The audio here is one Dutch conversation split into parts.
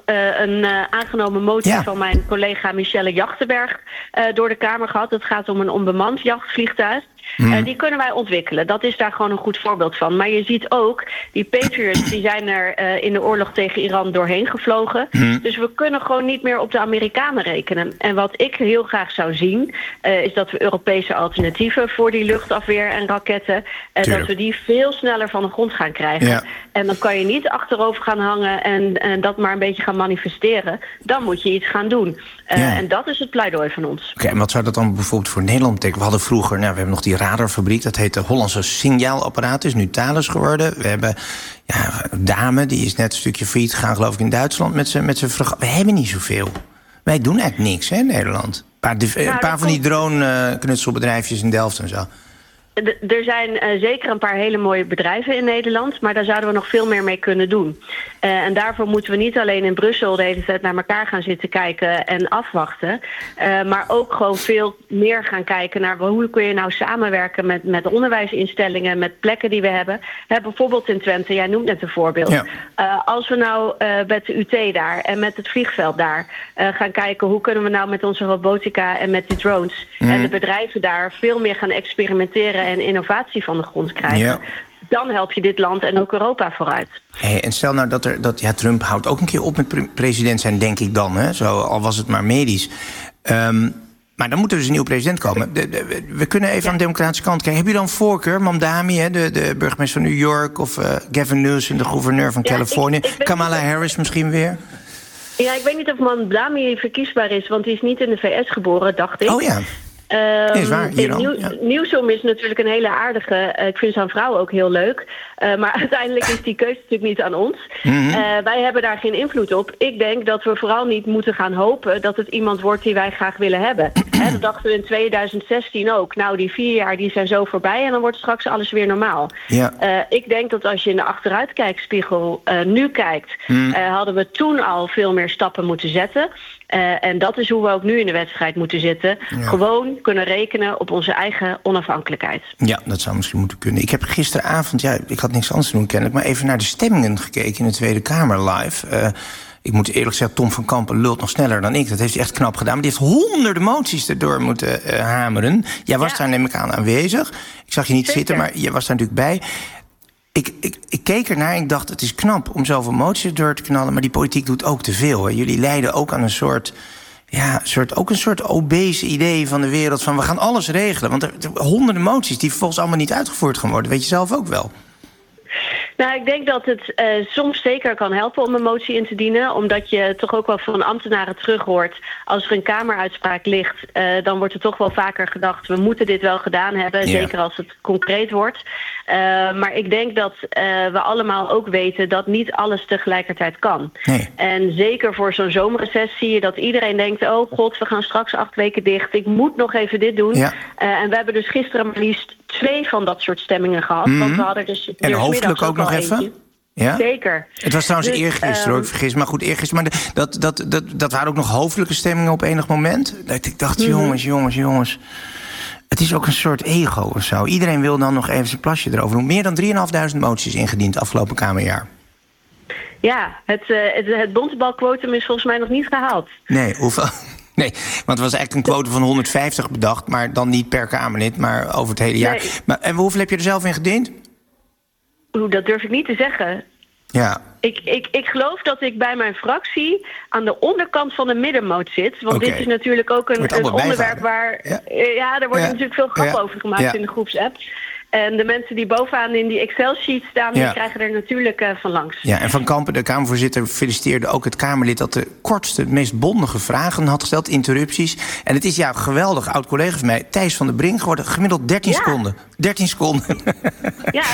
een aangenomen motie van mijn collega Michelle Jachtenberg door de Kamer gehad. Het gaat om een onbemand jachtvliegtuig. Die kunnen wij ontwikkelen. Dat is daar gewoon een goed voorbeeld van. Maar je ziet ook, die Patriots die zijn er in de oorlog tegen Iran doorheen gevlogen. Dus we kunnen gewoon niet meer op de Amerikanen rekenen. En wat ik heel graag zou zien, is dat we Europese alternatieven voor die luchtafweer en raketten, dat we die veel sneller van de grond gaan krijgen. Ja. En dan kan je niet achterover gaan hangen en dat maar een beetje gaan manifesteren. Dan moet je iets gaan doen. En dat is het pleidooi van ons. Oké, en wat zou dat dan bijvoorbeeld voor Nederland betekenen? We hadden vroeger, we hebben nog die radarfabriek, dat heet de Hollandse Signaalapparaat, is nu Thales geworden. We hebben Dame, die is net een stukje failliet gegaan, geloof ik, in Duitsland met zijn We hebben niet zoveel. Wij doen eigenlijk niks, hè, in Nederland. Een paar van die drone-knutselbedrijfjes in Delft en zo. Er zijn zeker een paar hele mooie bedrijven in Nederland, maar daar zouden we nog veel meer mee kunnen doen. En daarvoor moeten we niet alleen in Brussel de hele tijd naar elkaar gaan zitten kijken en afwachten, maar ook gewoon veel meer gaan kijken naar hoe kun je nou samenwerken met onderwijsinstellingen, met plekken die we hebben. Bijvoorbeeld in Twente, jij noemt net een voorbeeld. Ja. Als we nou met de UT daar en met het vliegveld daar gaan kijken hoe kunnen we nou met onze robotica en met die drones en de bedrijven daar veel meer gaan experimenteren en innovatie van de grond krijgen. Ja. Dan help je dit land en ook Europa vooruit. En stel nou dat Trump houdt ook een keer op met president zijn, denk ik dan. Hè? Zo, al was het maar medisch. Maar dan moet er dus een nieuwe president komen. We kunnen even aan de democratische kant kijken. Heb je dan voorkeur, Mamdani, de burgemeester van New York, of Gavin Newsom, de gouverneur van Californië, Kamala Harris misschien weer? Ja, ik weet niet of Mamdani verkiesbaar is, want hij is niet in de VS geboren, dacht ik. Oh ja. Is waar, Newsom is natuurlijk een hele aardige. Ik vind zijn vrouw ook heel leuk. Maar uiteindelijk is die keuze natuurlijk niet aan ons. Wij hebben daar geen invloed op. Ik denk dat we vooral niet moeten gaan hopen dat het iemand wordt die wij graag willen hebben. Dat dachten we in 2016 ook. Nou, die 4 jaar die zijn zo voorbij en dan wordt straks alles weer normaal. Ja. Ik denk dat als je in de achteruitkijkspiegel nu kijkt, hadden we toen al veel meer stappen moeten zetten. En dat is hoe we ook nu in de wedstrijd moeten zitten. Ja. Gewoon kunnen rekenen op onze eigen onafhankelijkheid. Ja, dat zou misschien moeten kunnen. Ik heb gisteravond, ik had niks anders te doen kennelijk, maar even naar de stemmingen gekeken in de Tweede Kamer live. Ik moet eerlijk zeggen, Tom van Kampen lult nog sneller dan ik. Dat heeft hij echt knap gedaan. Maar die heeft honderden moties erdoor moeten hameren. Jij was daar neem ik aan aanwezig. Ik zag je niet zitten, maar je was daar natuurlijk bij. Ik keek ernaar en ik dacht, het is knap om zoveel moties door te knallen, maar die politiek doet ook te veel. Hè. Jullie leiden ook aan een soort obese idee van de wereld van we gaan alles regelen. Want er honderden moties die vervolgens allemaal niet uitgevoerd gaan worden. Weet je zelf ook wel. Nou, ik denk dat het soms zeker kan helpen om een motie in te dienen. Omdat je toch ook wel van ambtenaren terug hoort. Als er een kameruitspraak ligt, dan wordt er toch wel vaker gedacht, we moeten dit wel gedaan hebben. Ja. Zeker als het concreet wordt. Maar ik denk dat we allemaal ook weten dat niet alles tegelijkertijd kan. Nee. En zeker voor zo'n zomerreces zie je dat iedereen denkt, oh god, we gaan straks 8 weken dicht. Ik moet nog even dit doen. Ja. En we hebben dus gisteren maar liefst 2 van dat soort stemmingen gehad. Want we hadden dus en hoofdelijk ook nog even? Eentje. Ja? Zeker. Het was trouwens eergisteren, ik vergis. Maar goed, eergisteren. Maar dat waren ook nog hoofdelijke stemmingen op enig moment. Dat ik dacht, jongens. Het is ook een soort ego of zo. Iedereen wil dan nog even zijn plasje erover doen. Meer dan 3.500 moties ingediend afgelopen Kamerjaar. Ja, het bontebalquotum is volgens mij nog niet gehaald. Nee, hoeveel? Nee, want er was eigenlijk een quotum van 150 bedacht, maar dan niet per Kamerlid, maar over het hele jaar. Nee. Maar, en hoeveel heb je er zelf in gediend? Dat durf ik niet te zeggen. Ja. Ik geloof dat ik bij mijn fractie aan de onderkant van de middenmoot zit. Want dit is natuurlijk ook een onderwerp waar... Ja, daar wordt natuurlijk veel grap over gemaakt in de groepsapp. En de mensen die bovenaan in die Excel-sheet staan, die krijgen er natuurlijk van langs. Ja, en Van Kampen, de Kamervoorzitter, feliciteerde ook het Kamerlid dat de kortste, het meest bondige vragen had gesteld, interrupties. En het is geweldig, oud-collega van mij, Thijs van der Brink geworden, gemiddeld 13 seconden. 13 seconden. Ja,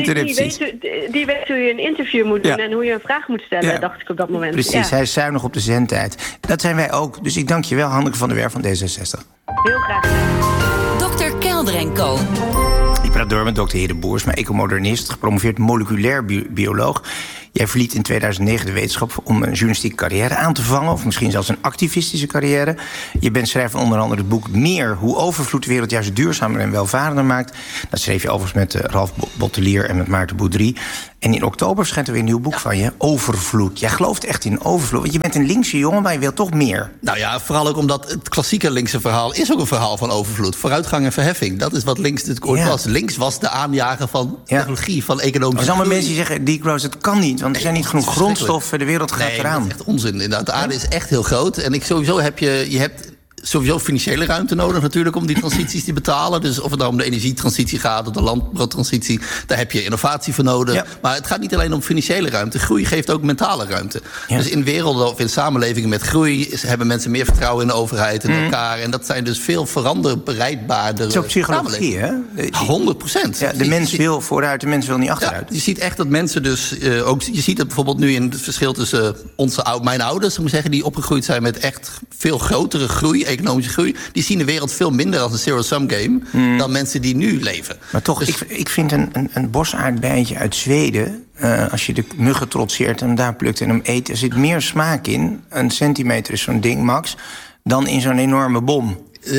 die weet hoe je een interview moet doen en hoe je een vraag moet stellen, dacht ik op dat moment. Precies, hij is zuinig op de zendtijd. Dat zijn wij ook. Dus ik dank je wel, Hanneke van der Werf van D66. Heel graag gedaan. Dr. Kelder en Co. Ik praat door met dokter Hidde Boersma, ecomodernist, gepromoveerd moleculair bioloog. Jij verliet in 2009 de wetenschap om een journalistieke carrière aan te vangen, of misschien zelfs een activistische carrière. Je bent schrijver van onder andere het boek Meer, hoe overvloed de wereld juist duurzamer en welvarender maakt. Dat schreef je overigens met Ralf Bottelier en met Maarten Boudry. En in oktober verschijnt er weer een nieuw boek van je, Overvloed. Jij gelooft echt in overvloed, want je bent een linkse jongen, maar je wilt toch meer. Nou ja, vooral ook omdat het klassieke linkse verhaal is ook een verhaal van overvloed. Vooruitgang en verheffing, dat is wat links natuurlijk ooit was. Links was de aanjager van technologie, van economische groei. Er zijn allemaal mensen die zeggen, degrowth, dat kan niet, want er zijn niet genoeg grondstoffen, de wereld gaat eraan. Dat is echt onzin. Inderdaad, de aarde is echt heel groot. En sowieso heb je hebt sowieso financiële ruimte nodig natuurlijk om die transities te betalen. Dus of het nou om de energietransitie gaat of de landbouwtransitie, daar heb je innovatie voor nodig. Ja. Maar het gaat niet alleen om financiële ruimte. Groei geeft ook mentale ruimte. Ja. Dus in werelden of in samenlevingen met groei hebben mensen meer vertrouwen in de overheid en elkaar. En dat zijn dus veel bereidbaarder. Het is ook psychologie, hè? 100%. Ja, de mens wil vooruit, de mens wil niet achteruit. Ja, je ziet echt dat mensen dus ook. Je ziet het bijvoorbeeld nu in het verschil tussen mijn ouders, moet zeggen, die opgegroeid zijn met echt veel grotere groei, economische groei, die zien de wereld veel minder als een zero-sum game dan mensen die nu leven. Maar toch, dus ik vind een bosaardbeidje uit Zweden, als je de muggen trotseert en hem daar plukt en hem eet, er zit meer smaak in. Een centimeter is zo'n ding, max, dan in zo'n enorme bom.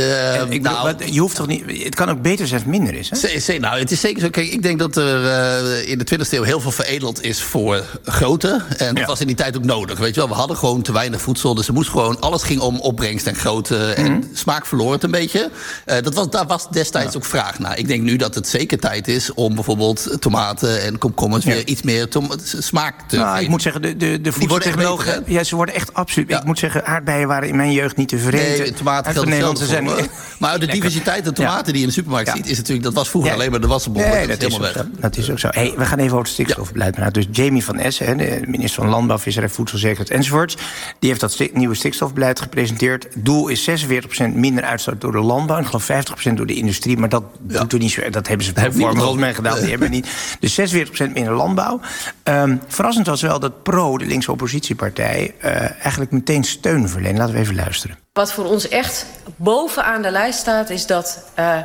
Je hoeft toch niet. Het kan ook beter zijn als het minder is. Hè? Nou, het is zeker zo. Kijk, ik denk dat er in de 20e eeuw heel veel veredeld is voor grootte. En dat was in die tijd ook nodig. Weet je wel, we hadden gewoon te weinig voedsel. Dus er moest gewoon, alles ging om opbrengst en grootte. En smaak verloor het een beetje. Daar was destijds ook vraag naar. Ik denk nu dat het zeker tijd is om bijvoorbeeld tomaten en komkommers weer iets meer smaak te geven. Ik moet zeggen, de voedseltechnologen, ze worden echt absoluut. Ja. Ik moet zeggen, aardbeien waren in mijn jeugd niet te vergeten. Nee, tomaten geldt hetzelfde. Maar de diversiteit van tomaten die je in de supermarkt ziet, is natuurlijk, dat was vroeger alleen maar de wassenbom. Nee, dat is helemaal weg. Dat is ook zo. Hey, we gaan even over het stikstofbeleid praten. Dus Jamie van Essen, de minister van Landbouw, Visserij, Voedselzekerheid enzovoorts, die heeft dat nieuwe stikstofbeleid gepresenteerd. Het doel is 46% minder uitstoot door de landbouw. Ik geloof 50% door de industrie. Maar dat doet er niet zo. Dat hebben ze volgens mij gedaan. Die hebben niet. Dus 46% minder landbouw. Verrassend was wel dat Pro, de linkse oppositiepartij, eigenlijk meteen steun verleent. Laten we even luisteren. Wat voor ons echt bovenaan de lijst staat, is dat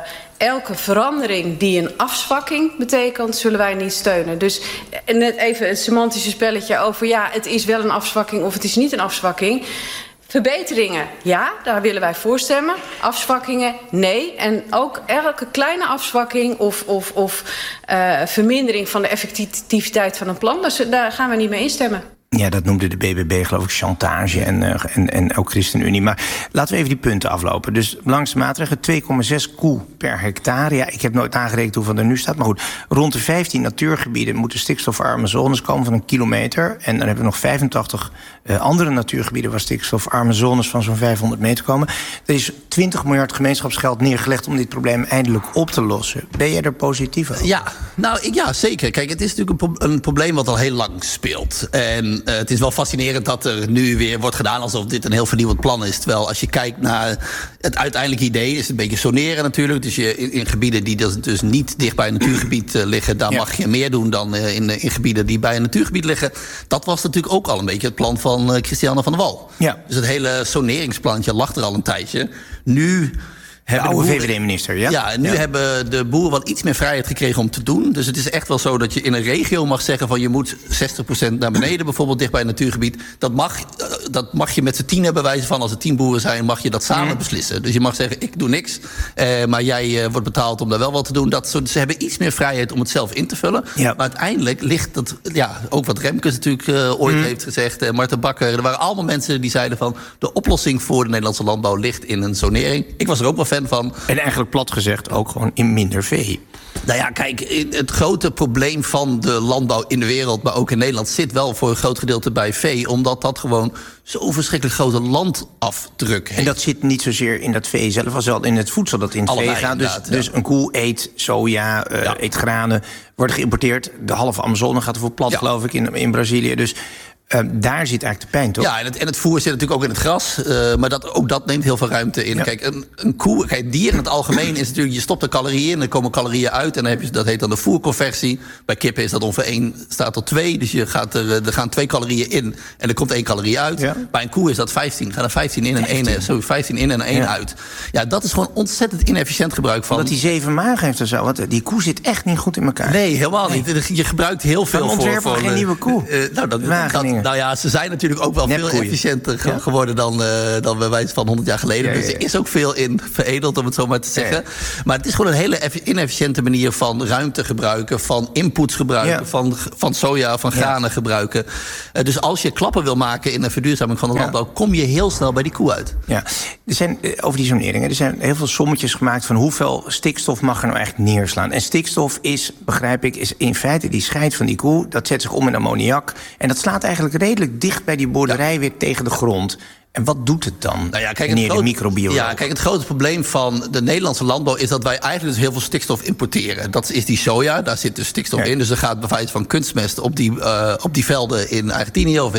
elke verandering die een afzwakking betekent, zullen wij niet steunen. Dus net even het semantische spelletje over, het is wel een afzwakking of het is niet een afzwakking. Verbeteringen, ja, daar willen wij voor stemmen. Afzwakkingen, nee. En ook elke kleine afzwakking of vermindering van de effectiviteit van een plan, daar gaan we niet mee instemmen. Ja, dat noemde de BBB, geloof ik, chantage en ook ChristenUnie. Maar laten we even die punten aflopen. Dus belangrijkste maatregelen, 2,6 koe per hectare. Ja, ik heb nooit aangerekend hoeveel er nu staat. Maar goed, rond de 15 natuurgebieden moeten stikstofarme zones komen van 1 kilometer. En dan hebben we nog 85 andere natuurgebieden waar stikstofarme zones van zo'n 500 meter komen. Er is 20 miljard gemeenschapsgeld neergelegd om dit probleem eindelijk op te lossen. Ben jij er positief over? Ja, zeker. Kijk, het is natuurlijk een probleem wat al heel lang speelt. En het is wel fascinerend dat er nu weer wordt gedaan alsof dit een heel vernieuwend plan is. Terwijl als je kijkt naar het uiteindelijke idee, is het een beetje soneren natuurlijk. Dus in gebieden die dus niet dicht bij een natuurgebied liggen, daar mag je meer doen dan in gebieden die bij een natuurgebied liggen. Dat was natuurlijk ook al een beetje het plan van Christiane van der Wal. Ja. Dus het hele soneringsplantje lag er al een tijdje. Nu de oude VVD-minister, nu hebben de boeren wel iets meer vrijheid gekregen om te doen. Dus het is echt wel zo dat je in een regio mag zeggen van je moet 60% naar beneden, bijvoorbeeld dicht bij een natuurgebied. Dat mag je met z'n 10 bij wijze van, als er 10 boeren zijn, mag je dat samen beslissen. Dus je mag zeggen, ik doe niks, maar jij wordt betaald om daar wel wat te doen. Ze hebben iets meer vrijheid om het zelf in te vullen. Ja. Maar uiteindelijk ligt dat, ook wat Remkes natuurlijk ooit heeft gezegd, Marten Bakker, er waren allemaal mensen die zeiden van de oplossing voor de Nederlandse landbouw ligt in een zonering. Ik was er ook wel fan van. En eigenlijk plat gezegd ook gewoon in minder vee. Nou ja, kijk, het grote probleem van de landbouw in de wereld, maar ook in Nederland, zit wel voor een groot gedeelte bij vee, omdat dat gewoon zo'n verschrikkelijk grote landafdruk heeft. En dat zit niet zozeer in dat vee zelf, als wel in het voedsel dat in het vee gaat. Dus een koe eet soja, eet granen, wordt geïmporteerd. De halve Amazone gaat ervoor plat, geloof ik, in Brazilië. Dus daar zit eigenlijk de pijn, toch? Ja, en het voer zit natuurlijk ook in het gras. Maar ook dat neemt heel veel ruimte in. Ja. Kijk, een koe, dier in het algemeen is natuurlijk, je stopt er calorieën in, er komen calorieën uit. En dan heb je, dat heet dan de voerconversie. Bij kippen is dat ongeveer 1 staat tot 2. Dus er gaan 2 calorieën in en er komt 1 calorie uit. Ja. Bij een koe is dat 15. Gaan er 15 in en 15 in en 1 uit. Ja, dat is gewoon ontzettend inefficiënt gebruik van. Omdat die 7 magen heeft of zo. Want die koe zit echt niet goed in elkaar. Nee, helemaal niet. Je gebruikt heel veel voor geen nieuwe koe. Nou ja, ze zijn natuurlijk ook wel veel efficiënter geworden dan bij wijze van 100 jaar geleden. Dus er is ook veel in veredeld, om het zo maar te zeggen. Maar het is gewoon een hele inefficiënte manier van ruimte gebruiken, van inputs gebruiken, van soja, van granen gebruiken. Dus als je klappen wil maken in een verduurzaming van de landbouw, kom je heel snel bij die koe uit. Ja, er zijn over die zoneringen, er zijn heel veel sommetjes gemaakt van hoeveel stikstof mag er nou eigenlijk neerslaan. En stikstof is, begrijp ik, is in feite die scheid van die koe. Dat zet zich om in ammoniak. En dat slaat eigenlijk redelijk dicht bij die boerderij weer tegen de grond. En wat doet het dan, de microbioloog? Ja, kijk, het grote probleem van de Nederlandse landbouw is dat wij eigenlijk dus heel veel stikstof importeren. Dat is die soja, daar zit dus stikstof in. Dus er gaat bij wijze van kunstmest op die velden in Argentinië of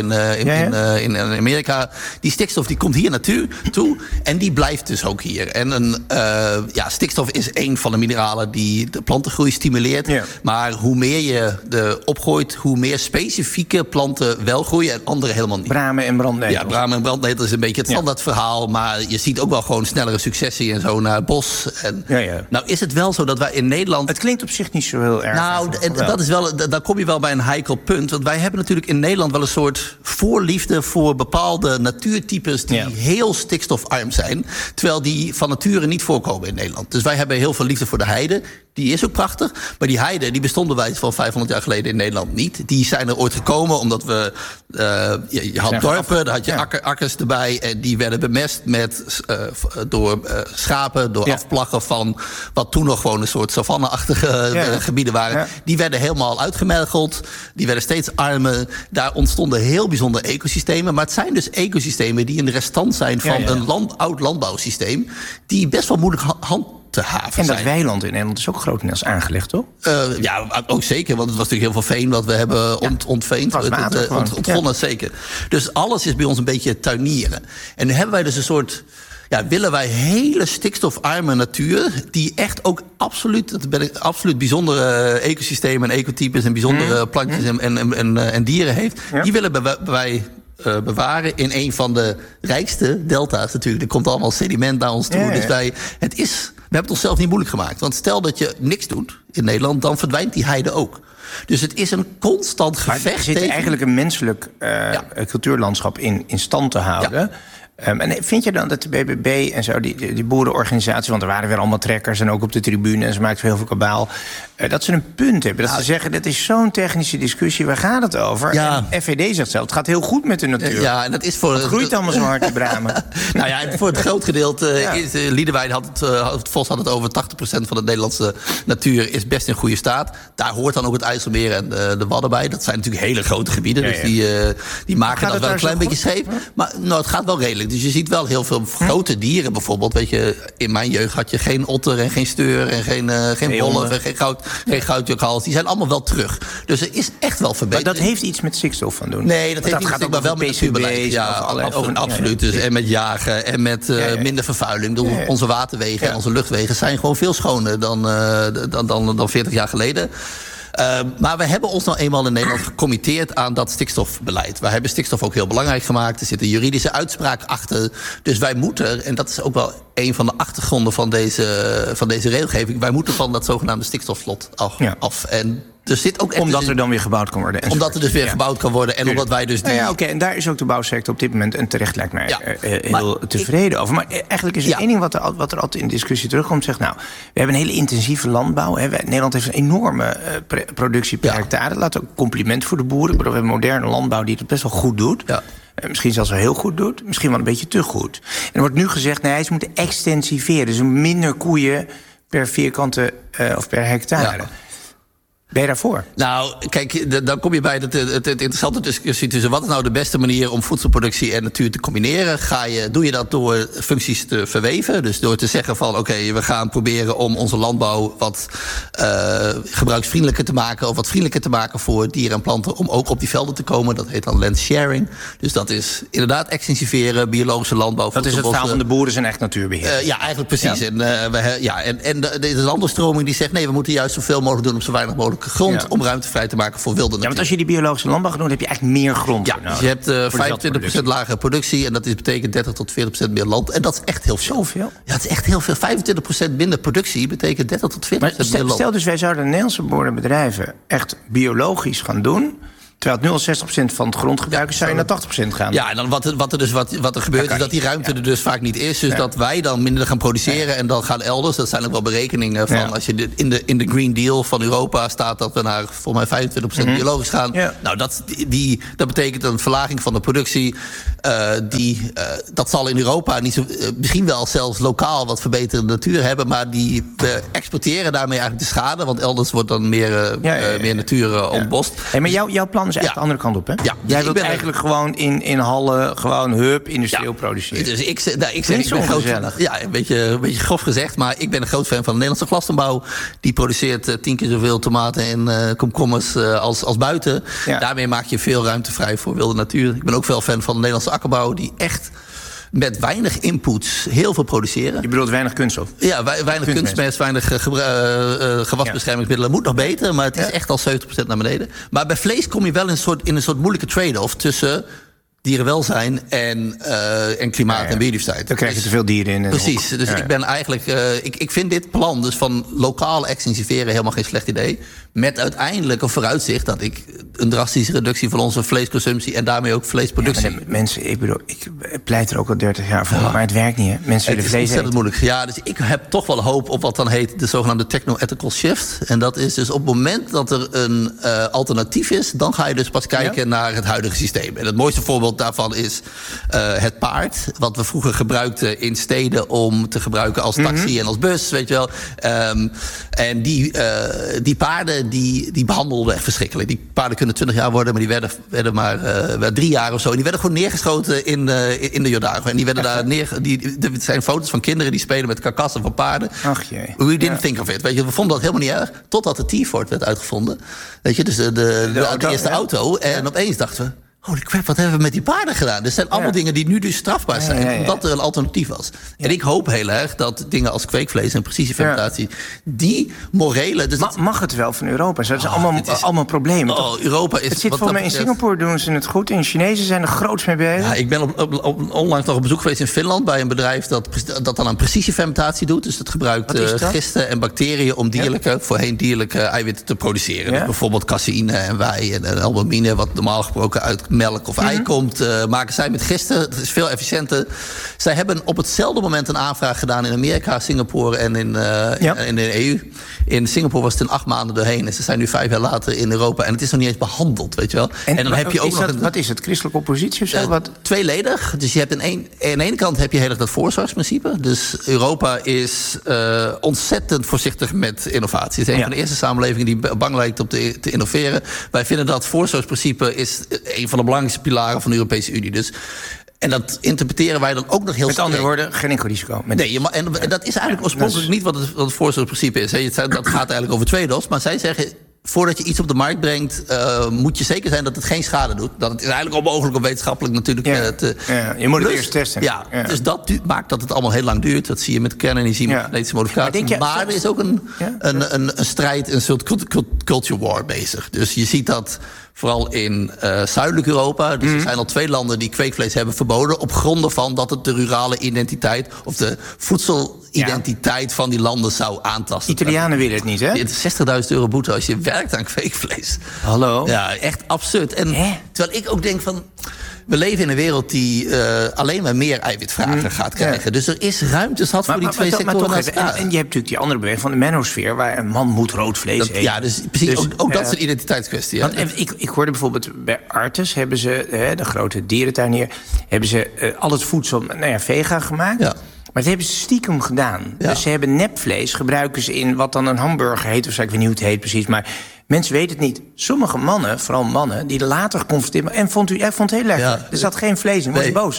in Amerika. Die stikstof die komt hier naartoe en die blijft dus ook hier. En stikstof is een van de mineralen die de plantengroei stimuleert. Ja. Maar hoe meer je er opgooit, hoe meer specifieke planten wel groeien en andere helemaal niet. Bramen en brandnetel. Ja, bramen en brandnetel. Dat is een beetje het standaard verhaal. Maar je ziet ook wel gewoon snellere successie en zo naar het bos. En nou is het wel zo dat wij in Nederland... Het klinkt op zich niet zo heel erg. Nou, dat is wel, daar kom je wel bij een heikel punt. Want wij hebben natuurlijk in Nederland wel een soort voorliefde voor bepaalde natuurtypes die heel stikstofarm zijn. Terwijl die van nature niet voorkomen in Nederland. Dus wij hebben heel veel liefde voor de heide. Die is ook prachtig. Maar die heide, die bestonden wij van 500 jaar geleden in Nederland niet. Die zijn er ooit gekomen omdat we... je had dorpen, daar had je akkers erbij. En die werden bemest door schapen, door afplaggen van wat toen nog gewoon een soort savanne-achtige gebieden waren. Ja. Die werden helemaal uitgemergeld. Die werden steeds armer. Daar ontstonden heel bijzondere ecosystemen. Maar het zijn dus ecosystemen die een restant zijn van een oud landbouwsysteem. Die best wel moeilijk te haven en dat zijn. weiland in Nederland is ook grotendeels aangelegd, toch? Ja, ook zeker. Want het was natuurlijk heel veel veen wat we hebben ontveend. Ontgonnen, zeker. Dus alles is bij ons een beetje tuinieren. En nu hebben wij dus een soort... Ja, willen wij hele stikstofarme natuur... die echt ook absoluut bijzondere ecosystemen en ecotypes... en bijzondere plantjes en dieren heeft... die willen wij bewaren in een van de rijkste delta's natuurlijk. Er komt allemaal sediment naar ons toe. Dus we hebben het onszelf niet moeilijk gemaakt. Want stel dat je niks doet in Nederland... dan verdwijnt die heide ook. Dus het is een constant gevecht. Maar er zit eigenlijk een menselijk cultuurlandschap in stand te houden... Ja. En vind je dan dat de BBB en zo, die boerenorganisatie... want er waren weer allemaal trekkers en ook op de tribune... en ze maakten heel veel kabaal... dat ze een punt hebben. Dat ze zeggen, dat is zo'n technische discussie, waar gaat het over? Ja. En FVD zegt zelf, het gaat heel goed met de natuur. Ja, en dat is voor... Het groeit allemaal zo hard, die bramen. Nou ja, voor het groot gedeelte is... Liedewijn Vos had het over 80% van de Nederlandse natuur... is best in goede staat. Daar hoort dan ook het IJsselmeer en de Wadden bij. Dat zijn natuurlijk hele grote gebieden. Dus die maken dat wel een klein beetje scheef. Maar het gaat wel redelijk. Dus je ziet wel heel veel grote dieren bijvoorbeeld. Weet je, in mijn jeugd had je geen otter en geen steur... en geen wolf en geen goudjokhals. Die zijn allemaal wel terug. Dus er is echt wel verbetering. Maar dat heeft iets met stikstof van doen? Nee, dat heeft niet natuurlijk maar wel met natuurbeleid. Ja, absoluut. Dus en met jagen en met minder vervuiling. Onze waterwegen en onze luchtwegen zijn gewoon veel schoner dan 40 jaar geleden. Maar we hebben ons nou eenmaal in Nederland gecommitteerd aan dat stikstofbeleid. Wij hebben stikstof ook heel belangrijk gemaakt. Er zit een juridische uitspraak achter. Dus wij moeten, en dat is ook wel een van de achtergronden van deze regelgeving... wij moeten van dat zogenaamde stikstofslot af. En er zit ook omdat er dan weer gebouwd kan worden. Omdat er dus weer gebouwd kan worden. En omdat wij dus Oké, en daar is ook de bouwsector op dit moment... en terecht lijkt mij heel tevreden over. Maar eigenlijk is er één ding wat er altijd in discussie terugkomt. Zegt, nou, we hebben een hele intensieve landbouw. Hè. Nederland heeft een enorme productie per hectare. Laat ook compliment voor de boeren. We hebben een moderne landbouw die het best wel goed doet. Ja. Misschien zelfs wel heel goed doet. Misschien wel een beetje te goed. En er wordt nu gezegd, nee, ze moeten extensiveren. Dus minder koeien per vierkante of per hectare. Ja. Ben je daarvoor? Nou, kijk, dan kom je bij het interessante discussie tussen... wat is nou de beste manier om voedselproductie en natuur te combineren? Doe je dat door functies te verweven? Dus door te zeggen van, oké, we gaan proberen om onze landbouw... wat gebruiksvriendelijker te maken... of wat vriendelijker te maken voor dieren en planten... om ook op die velden te komen. Dat heet dan land sharing. Dus dat is inderdaad extensiveren, biologische landbouw. Dat is het verhaal van de boeren zijn echt natuurbeheer. Ja, eigenlijk precies. Ja. En er is een andere stroming die zegt... nee, we moeten juist zoveel mogelijk doen op zo weinig mogelijk grond... om ruimte vrij te maken voor wilde natuur. Ja, want als je die biologische landbouw gaat doen... heb je eigenlijk meer grond. Ja, dus je hebt 25% lagere productie... en dat betekent 30 tot 40% meer land. En dat is echt heel veel. Zoveel? Ja, het is echt heel veel. 25% minder productie betekent 30 tot 40% meer land. Stel dus, wij zouden Nederlandse boerenbedrijven... echt biologisch gaan doen... Terwijl het 60% van het grondgebruik is, zou je naar 80% gaan. Ja, en dan wat er gebeurt is dat die ruimte er dus vaak niet is. Dus dat wij dan minder gaan produceren en dan gaan elders. Dat zijn ook wel berekeningen van. Ja. Als je in de Green Deal van Europa staat dat we naar volgens mij 25% biologisch gaan. Ja. Nou, dat betekent een verlaging van de productie. Dat zal in Europa niet zo, misschien wel zelfs lokaal wat verbeterde natuur hebben. Maar we exporteren daarmee eigenlijk de schade. Want elders wordt dan meer natuur ontbost. Hey, maar jouw plan is echt de andere kant op, hè? Ja, jij wilt eigenlijk gewoon in hallen gewoon industrieel produceren. Dus ik ben groot. Ja, een beetje grof gezegd, maar ik ben een groot fan van de Nederlandse glastuinbouw. Die produceert 10 keer zoveel tomaten en komkommers als buiten. Ja. Daarmee maak je veel ruimte vrij voor wilde natuur. Ik ben ook veel fan van de Nederlandse akkerbouw, die echt met weinig inputs heel veel produceren. Je bedoelt weinig kunststof? Ja, weinig kunstmest, weinig gewasbeschermingsmiddelen. Moet nog beter, maar het is echt al 70% naar beneden. Maar bij vlees kom je wel in een soort moeilijke trade-off tussen dierenwelzijn en klimaat en biodiversiteit. Dan krijg je te veel dieren in. Precies. Dus ik ben eigenlijk. Ik vind dit plan dus van lokaal extensiveren helemaal geen slecht idee. Met uiteindelijk een vooruitzicht dat ik een drastische reductie van onze vleesconsumptie en daarmee ook vleesproductie. Ja, mensen, ik pleit er ook al 30 jaar voor, maar het werkt niet. Hè? Mensen willen vlees eten. Het is moeilijk. Ja, dus ik heb toch wel hoop op wat dan heet de zogenaamde techno-ethical shift. En dat is dus op het moment dat er een alternatief is, dan ga je dus pas kijken naar het huidige systeem. En het mooiste voorbeeld daarvan is het paard. Wat we vroeger gebruikten in steden om te gebruiken als taxi en als bus, weet je wel. En die paarden die behandelden echt verschrikkelijk. Die paarden kunnen 20 jaar worden, maar die werden maar 3 jaar of zo. En die werden gewoon neergeschoten in de Jordaan. En die werden daar er zijn foto's van kinderen die spelen met karkassen van paarden. Ach jee. We didn't think of it. Weet je, we vonden dat helemaal niet erg. Totdat de T-Ford werd uitgevonden. Weet je, dus de eerste auto. En opeens dachten we, holy crap, wat hebben we met die paarden gedaan? Dat zijn allemaal dingen die nu dus strafbaar zijn. Omdat er een alternatief was. Ja. En ik hoop heel erg dat dingen als kweekvlees en precisiefermentatie, die morele. Dus mag het wel van Europa? Dat zijn allemaal problemen. Europa is. Het zit voor mij in Singapore, doen ze het goed. En Chinezen zijn er groots mee bezig. Ja, ik ben onlangs nog op bezoek geweest in Finland bij een bedrijf dat dan aan precisiefermentatie doet. Dus dat gebruikt gisten en bacteriën om voorheen dierlijke eiwitten te produceren. Ja. Dus bijvoorbeeld caseïne en wei en albumine, wat normaal gesproken uit melk of ei komt, maken zij met gisten. Dat is veel efficiënter. Zij hebben op hetzelfde moment een aanvraag gedaan in Amerika, Singapore en in de EU. In Singapore was het in 8 maanden doorheen. En ze zijn nu 5 jaar later in Europa. En het is nog niet eens behandeld, weet je wel. En dan heb je ook wat is het? Christelijke oppositie of zo? Tweeledig. Dus je hebt aan de ene kant heb je heel erg dat voorzorgsprincipe. Dus Europa is ontzettend voorzichtig met innovatie. Het is een van de eerste samenlevingen die bang lijkt op te innoveren. Wij vinden dat voorzorgsprincipe is een van de belangrijkste pilaren van de Europese Unie. Dus, en dat interpreteren wij dan ook nog heel sterk. Met andere woorden, geen enkel risico. Nee, en dat is eigenlijk oorspronkelijk niet wat het voorzorgsprincipe is. Dat gaat eigenlijk over trade-offs. Maar zij zeggen, voordat je iets op de markt brengt, moet je zeker zijn dat het geen schade doet. Dat het is eigenlijk onmogelijk om wetenschappelijk natuurlijk je moet het eerst testen. Ja, dus dat maakt dat het allemaal heel lang duurt. Dat zie je met kernenergie, met genetische modificatie. Maar er is ook een strijd, een soort culture war bezig. Dus je ziet dat vooral in zuidelijk Europa. Dus er zijn al 2 landen die kweekvlees hebben verboden op gronden van dat het de rurale identiteit of de voedselidentiteit van die landen zou aantasten. Italianen willen het niet, hè? Het is €60.000 boete als je werkt aan kweekvlees. Hallo? Ja, echt absurd. En terwijl ik ook denk van, we leven in een wereld die alleen maar meer eiwitvragen gaat krijgen. Ja. Dus er is ruimte zat voor die twee sectoren. En je hebt natuurlijk die andere beweging van de manosfeer, waar een man moet rood vlees eten. Ja, dus precies. Dus, ook dat is een identiteitskwestie. Ja. Want ik hoorde bijvoorbeeld bij Artis, hebben ze, de grote dierentuin hier, hebben ze al het voedsel vega gemaakt. Ja. Maar dat hebben ze stiekem gedaan. Ja. Dus ze hebben nepvlees, gebruiken ze in wat dan een hamburger heet. Of zo, ik weet niet hoe het heet precies, maar mensen weten het niet. Sommige mannen, vooral mannen, die later geconfronteerd waren. En vond het heel lekker. Ja. Er zat geen vlees in, was boos.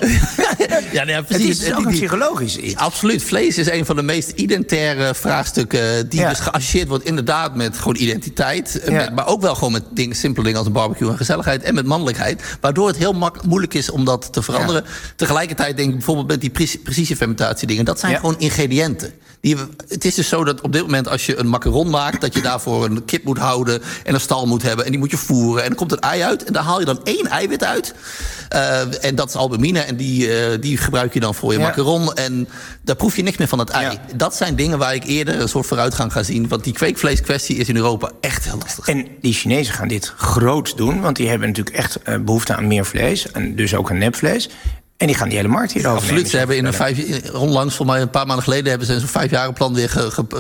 Precies. Het is ook een psychologisch iets. Absoluut. Vlees is een van de meest identitaire vraagstukken die dus geassocieerd wordt inderdaad met gewoon identiteit. Maar ook wel gewoon met simpele dingen als een barbecue en gezelligheid. En met mannelijkheid. Waardoor het heel moeilijk is om dat te veranderen. Ja. Tegelijkertijd denk ik bijvoorbeeld met die precisiefermentatie dingen. Dat zijn gewoon ingrediënten. Het is dus zo dat op dit moment als je een macaron maakt, dat je daarvoor een kip moet houden en een stal moet hebben. En die moet je voeren. En er komt een ei uit. En daar haal je dan 1 eiwit uit. En dat is albumine. En die gebruik je dan voor je macaron. En daar proef je niks meer van het ei. Ja. Dat zijn dingen waar ik eerder een soort vooruitgang ga zien. Want die kweekvleeskwestie is in Europa echt heel lastig. En die Chinezen gaan dit groot doen. Want die hebben natuurlijk echt behoefte aan meer vlees. En dus ook aan nepvlees. En die gaan die hele markt hier over. Absoluut. Ze hebben onlangs, voor mij een paar maanden geleden, hebben ze zo'n 5-jarenplan weer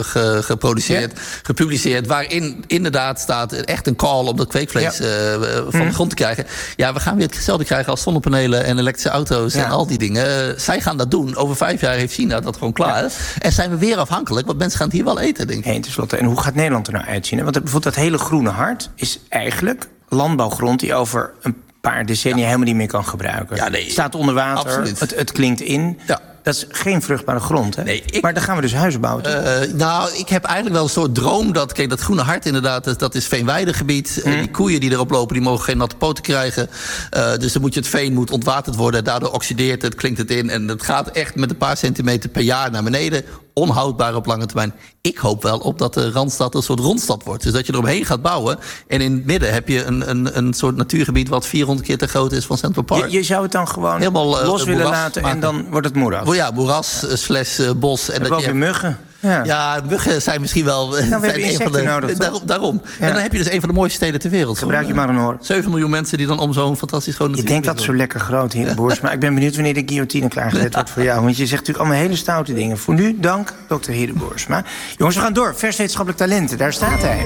gepubliceerd. Waarin inderdaad staat echt een call om dat kweekvlees van de grond te krijgen. Ja, we gaan weer hetzelfde krijgen als zonnepanelen en elektrische auto's en al die dingen. Zij gaan dat doen. Over 5 jaar heeft China dat gewoon klaar. En zijn we weer afhankelijk, want mensen gaan het hier wel eten, denk ik. Tenslotte, en hoe gaat Nederland er nou uitzien? Want bijvoorbeeld dat hele groene hart is eigenlijk landbouwgrond die over een paar decennia helemaal niet meer kan gebruiken. Ja, nee, staat onder water, het klinkt in. Ja. Dat is geen vruchtbare grond, hè? Nee, maar dan gaan we dus huizen bouwen. Ik heb eigenlijk wel een soort droom dat... Kijk, dat groene hart inderdaad, dat is veenweidegebied. Die koeien die erop lopen, die mogen geen natte poten krijgen. Dus dan moet het veen moet ontwaterd worden. Daardoor oxideert het, klinkt het in. En het gaat echt met een paar centimeter per jaar naar beneden. Onhoudbaar op lange termijn. Ik hoop wel op dat de Randstad een soort rondstad wordt. Dus dat je eromheen gaat bouwen. En in het midden heb je een soort natuurgebied wat 400 keer te groot is van Central Park. Je zou het dan gewoon helemaal los willen laten maken. En dan wordt het moeras. Ja, moeras / bos. En ook weer muggen. Ja, muggen zijn misschien wel... Nou, we hebben insecten nodig. Daarom. Ja. En dan heb je dus een van de mooiste steden ter wereld. Gebruik je maar een oor. 7 miljoen mensen die dan om zo'n fantastisch groot natuur. Ik denk dat het zo lekker groot hier, Boers. Maar ik ben benieuwd wanneer de guillotine klaargezet wordt voor jou. Want je zegt natuurlijk allemaal hele stoute dingen. Voor nu, dank, Dr. Hideboers. Maar jongens, we gaan door. Vers wetenschappelijk talenten, daar staat hij.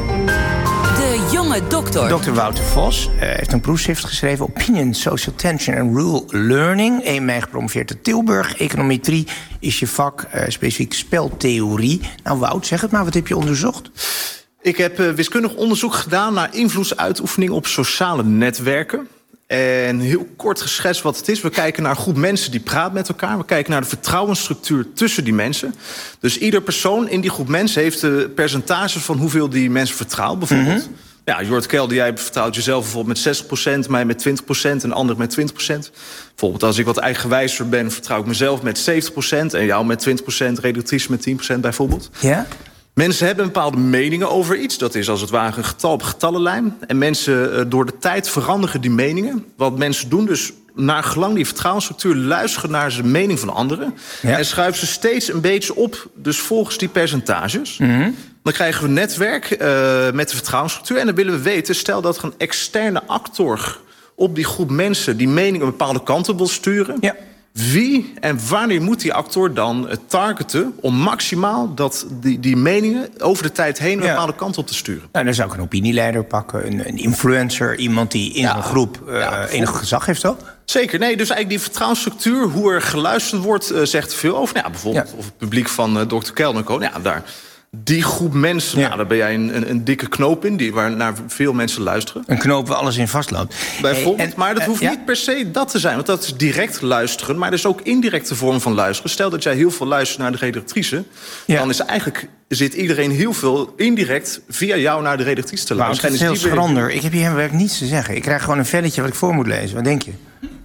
De jonge dokter. Dr. Wouter Vos heeft een proefschrift geschreven... Opinion, Social Tension and Rural Learning. 1 mei gepromoveerd te Tilburg. Econometrie is je vak, specifiek speltheorie. Nou Wout, zeg het maar, wat heb je onderzocht? Ik heb wiskundig onderzoek gedaan naar invloedsuitoefening op sociale netwerken. En heel kort geschetst wat het is. We kijken naar een groep mensen die praat met elkaar. We kijken naar de vertrouwensstructuur tussen die mensen. Dus ieder persoon in die groep mensen heeft de percentages van hoeveel die mensen vertrouwt. Bijvoorbeeld, ja, Jort Kelder, jij vertrouwt jezelf bijvoorbeeld met 60%, mij met 20% en ander met 20%. Bijvoorbeeld als ik wat eigenwijzer ben, vertrouw ik mezelf met 70% en jou met 20%, redactrice met 10% bijvoorbeeld. Ja? Mensen hebben bepaalde meningen over iets. Dat is als het ware een getal op getallenlijn. En mensen door de tijd veranderen die meningen. Wat mensen doen dus naar gelang die vertrouwensstructuur luisteren naar de mening van anderen. Ja. En schuiven ze steeds een beetje op, dus volgens die percentages. Dan krijgen we een netwerk met de vertrouwensstructuur. En dan willen we weten, stel dat er een externe actor op die groep mensen die mening een bepaalde kant op wil sturen. Ja. Wie en wanneer moet die actor dan targeten om maximaal die meningen over de tijd heen een bepaalde kant op te sturen? Nou, dan zou ik een opinieleider pakken, een influencer, iemand die in een groep enig gezag heeft, toch? Zeker, nee, dus eigenlijk die vertrouwensstructuur, hoe er geluisterd wordt, zegt veel over. Nou, bijvoorbeeld of het publiek van Dr. Kelder, ja, daar. Die groep mensen, nou, daar ben jij een dikke knoop in, waar naar veel mensen luisteren. Een knoop waar alles in vastloopt. Bijvoorbeeld, maar dat hoeft niet per se dat te zijn. Want dat is direct luisteren, maar er is ook indirecte vorm van luisteren. Stel dat jij heel veel luistert naar de redactrice, dan is eigenlijk zit iedereen heel veel indirect via jou naar de redactrice te luisteren. Het is heel schrander. Ik heb hier helemaal niets te zeggen. Ik krijg gewoon een velletje wat ik voor moet lezen. Wat denk je?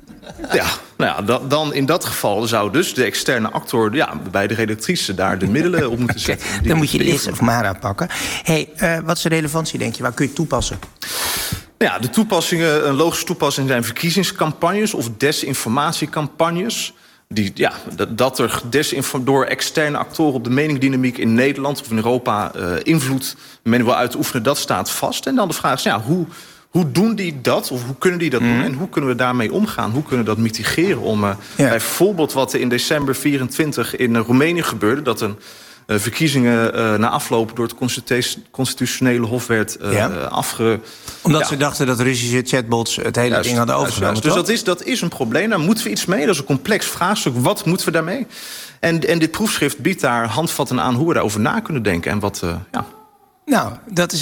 Ja, nou ja, dan in dat geval zou dus de externe actor bij de redactrice daar de middelen op moeten zetten. Dan moet je Liz of Mara pakken. Wat is de relevantie, denk je? Waar kun je het toepassen? Ja, de toepassingen, een logische toepassing zijn verkiezingscampagnes of desinformatiecampagnes. Dat er door externe actoren op de meningdynamiek in Nederland of in Europa invloed men wil uitoefenen, dat staat vast. En dan de vraag is, hoe doen die dat? Of hoe kunnen die dat doen? En hoe kunnen we daarmee omgaan? Hoe kunnen we dat mitigeren? Om bijvoorbeeld wat er in december 24 in Roemenië gebeurde, dat een verkiezingen na afloop door het constitutionele hof werd Omdat ze dachten dat Russische chatbots het hele ding hadden overgenomen. Dus dat is een probleem. Daar moeten we iets mee. Dat is een complex vraagstuk. Wat moeten we daarmee? En dit proefschrift biedt daar handvatten aan hoe we daarover na kunnen denken. En wat, Nou,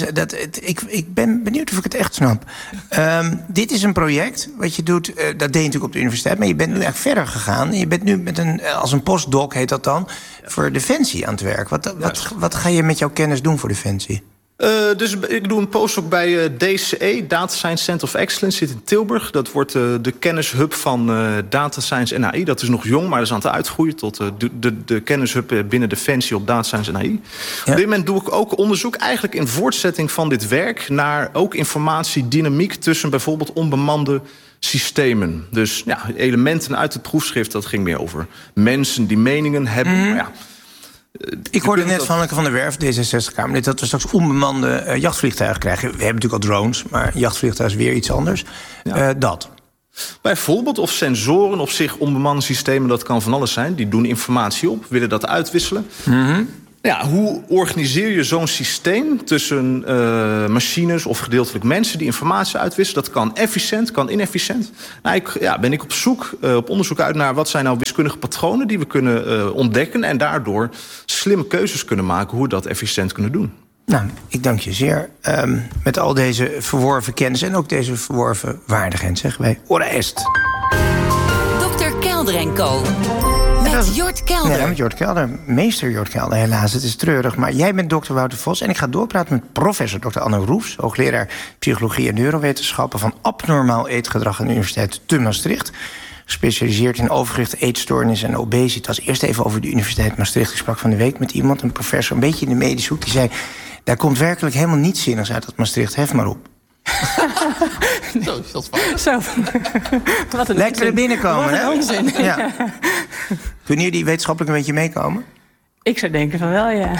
ik ben benieuwd of ik het echt snap. Dit is een project wat je doet, dat deed je natuurlijk op de universiteit, maar je bent nu eigenlijk verder gegaan. Je bent nu als een postdoc, heet dat dan, voor Defensie aan het werk. Wat ga je met jouw kennis doen voor Defensie? Dus ik doe een postdoc bij DCE, Data Science Center of Excellence, zit in Tilburg. Dat wordt de kennishub van Data Science en AI. Dat is nog jong, maar dat is aan het uitgroeien tot de kennishub binnen Defensie op Data Science en AI. Ja. Op dit moment doe ik ook onderzoek, eigenlijk in voortzetting van dit werk, naar ook informatiedynamiek tussen bijvoorbeeld onbemande systemen. Dus ja, elementen uit het proefschrift, dat ging meer over mensen die meningen hebben. Maar ja, ik hoorde net van Anneke van der Werf, D66-Kamerlid, dat we straks onbemande jachtvliegtuigen krijgen. We hebben natuurlijk al drones, maar jachtvliegtuig is weer iets anders. Ja. Dat. Bijvoorbeeld, of sensoren op zich, onbemande systemen, dat kan van alles zijn. Die doen informatie op, willen dat uitwisselen. Ja, hoe organiseer je zo'n systeem tussen machines of gedeeltelijk mensen die informatie uitwisselen? Dat kan efficiënt, kan inefficiënt. Nou, ben ik op zoek, op onderzoek uit naar wat zijn nou wiskundige patronen die we kunnen ontdekken en daardoor slimme keuzes kunnen maken hoe we dat efficiënt kunnen doen. Nou, ik dank je zeer. Met al deze verworven kennis en ook deze verworven waardigheid, zeggen wij ora est. Dr. Kelder & Co. Met Jort Kelder. Ja, met Jort Kelder. Meester Jort Kelder, helaas. Het is treurig. Maar jij bent dokter Wouter Vos. En ik ga doorpraten met professor Dr. Anne Roefs, hoogleraar psychologie en neurowetenschappen van abnormaal eetgedrag aan de Universiteit te Maastricht. Gespecialiseerd in overgewicht, eetstoornis en obesitas. Eerst even over de Universiteit Maastricht. Ik sprak van de week met iemand, een professor, een beetje in de medische hoek. Die zei, daar komt werkelijk helemaal niets zinnigs uit dat Maastricht. Hef maar op. Zo, dat is Zo. Wat een lekker binnenkomen, hè? Onzin. Ja. Kunnen jullie wetenschappelijk een beetje meekomen? Ik zou denken van wel, ja.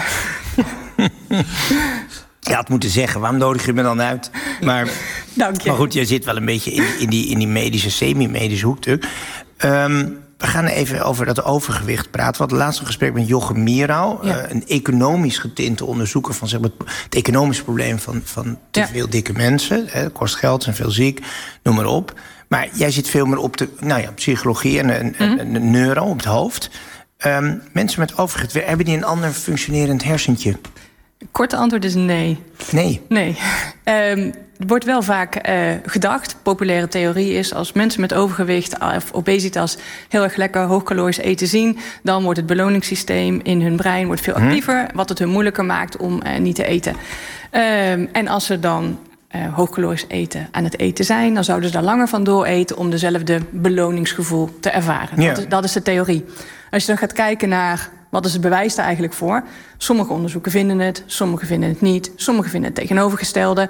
Je had moeten zeggen, waarom nodig je me dan uit? Maar, dank je. Maar goed, je zit wel een beetje in die medische, semi-medische hoek. We gaan even over dat overgewicht praten. We hadden laatst een gesprek met Jochem Mierau, een economisch getinte onderzoeker van zeg maar, het economische probleem van te veel dikke mensen. Het kost geld, zijn veel ziek, noem maar op. Maar jij zit veel meer op de psychologie en neuro op het hoofd. Mensen met overgewicht, hebben die een ander functionerend hersentje? Korte antwoord is nee. Nee. Er wordt wel vaak gedacht, populaire theorie is, als mensen met overgewicht of obesitas heel erg lekker hoogcalorisch eten zien, dan wordt het beloningssysteem in hun brein wordt veel actiever, wat het hun moeilijker maakt om niet te eten. En als ze dan hoogcalorisch eten aan het eten zijn, dan zouden ze daar langer van dooreten om dezelfde beloningsgevoel te ervaren. Ja. Dat is de theorie. Als je dan gaat kijken naar wat is het bewijs daar eigenlijk voor? Sommige onderzoeken vinden het, sommige vinden het niet, sommige vinden het tegenovergestelde.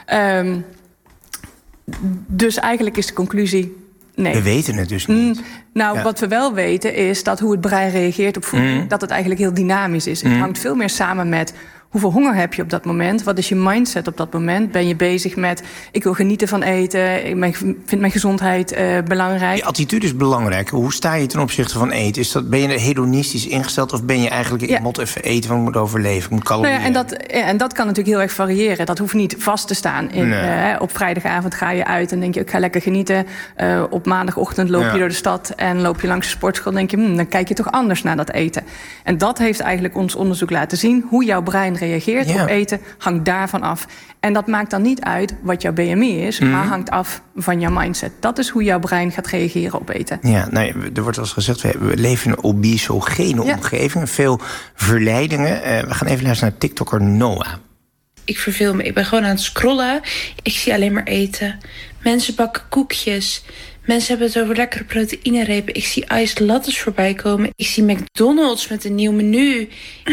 Dus eigenlijk is de conclusie nee. We weten het dus niet. Wat we wel weten is dat hoe het brein reageert op voeding, dat het eigenlijk heel dynamisch is. Het hangt veel meer samen met hoeveel honger heb je op dat moment? Wat is je mindset op dat moment? Ben je bezig met, ik wil genieten van eten, ik vind mijn gezondheid belangrijk? Die attitude is belangrijk. Hoe sta je ten opzichte van eten? Ben je hedonistisch ingesteld of ben je eigenlijk, ik moet even eten, want ik moet overleven, ik moet calorieën? En dat kan natuurlijk heel erg variëren. Dat hoeft niet vast te staan. Op vrijdagavond ga je uit en denk je, ik ga lekker genieten. Op maandagochtend loop je door de stad en loop je langs de sportschool en denk je, dan kijk je toch anders naar dat eten. En dat heeft eigenlijk ons onderzoek laten zien, hoe jouw brein reageert op eten, hangt daarvan af. En dat maakt dan niet uit wat jouw BMI is, maar hangt af van jouw mindset. Dat is hoe jouw brein gaat reageren op eten. Ja, er wordt wel eens gezegd, we leven in een obesogene omgeving, veel verleidingen. We gaan even luisteren naar TikToker Noah. Ik verveel me, ik ben gewoon aan het scrollen. Ik zie alleen maar eten. Mensen bakken koekjes. Mensen hebben het over lekkere proteïnerepen. Ik zie iced lattes voorbij komen. Ik zie McDonald's met een nieuw menu.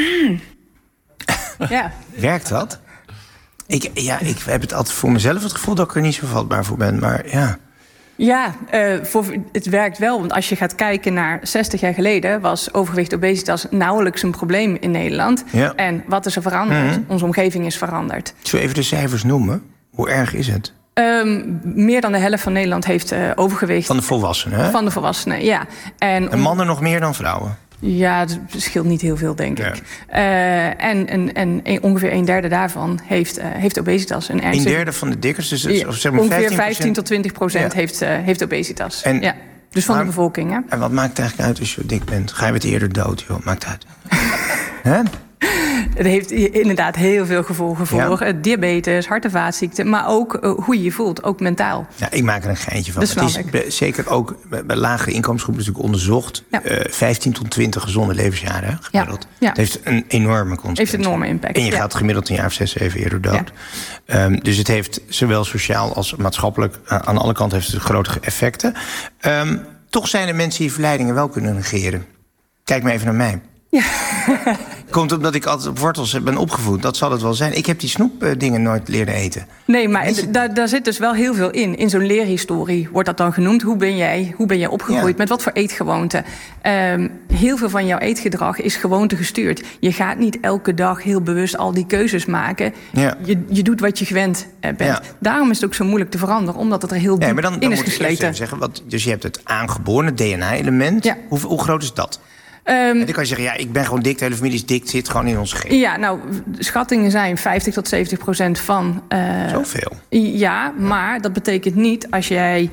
Ja. Werkt dat? Ik heb het altijd voor mezelf het gevoel dat ik er niet zo vatbaar voor ben, maar ja. Ja, het werkt wel. Want als je gaat kijken naar 60 jaar geleden, was overgewicht, obesitas nauwelijks een probleem in Nederland. Ja. En wat is er veranderd? Onze omgeving is veranderd. Zullen we even de cijfers noemen? Hoe erg is het? Meer dan de helft van Nederland heeft overgewicht. Van de volwassenen, hè? Van de volwassenen, ja. En mannen nog meer dan vrouwen? Ja, het verschilt niet heel veel, denk ik. En ongeveer 1/3 daarvan heeft obesitas. Een 1/3 van de dikkers? Dus zeg maar ongeveer 15 tot 20% heeft obesitas. Dus van de bevolking. Hè? En wat maakt het eigenlijk uit als je dik bent? Ga je wat eerder dood, joh? Maakt uit. Hè? Het heeft inderdaad heel veel gevolgen voor diabetes, hart- en vaatziekten, maar ook hoe je je voelt, ook mentaal. Ja, ik maak er een geintje van. Het is zeker ook bij lagere inkomensgroepen natuurlijk onderzocht. 15 tot 20 gezonde levensjaren gemiddeld. Ja. Het heeft een enorme consequentie. Heeft een enorme impact. En je gaat gemiddeld een jaar of 6, 7 eerder dood. Ja. Dus het heeft zowel sociaal als maatschappelijk aan alle kanten heeft het grote effecten. Toch zijn er mensen die verleidingen wel kunnen negeren. Kijk maar even naar mij. Ja. Komt omdat ik altijd op wortels ben opgevoed. Dat zal het wel zijn. Ik heb die snoepdingen nooit leren eten. Nee, maar daar zit dus wel heel veel in. In zo'n leerhistorie wordt dat dan genoemd. Hoe ben jij opgegroeid? Met wat voor eetgewoonten? Heel veel van jouw eetgedrag is gewoonte gestuurd. Je gaat niet elke dag heel bewust al die keuzes maken. Ja. Je doet wat je gewend bent. Ja. Daarom is het ook zo moeilijk te veranderen. Omdat het er heel diep in is gesleten. Dus je hebt het aangeboren DNA-element. Ja. Hoe groot is dat? En dan kan je zeggen, ik ben gewoon dik, de hele familie is dik, het zit gewoon in ons gen. Ja, nou, schattingen zijn 50 tot 70% van... Zoveel? Ja, maar dat betekent niet als jij